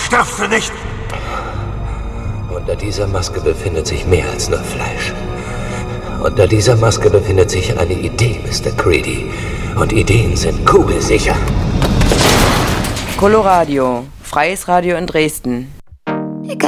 stirbst du nicht? Unter dieser Maske befindet sich mehr als nur Fleisch. Unter dieser Maske befindet sich eine Idee, Mr. Creedy. Und Ideen sind kugelsicher. Coloradio, freies Radio in Dresden.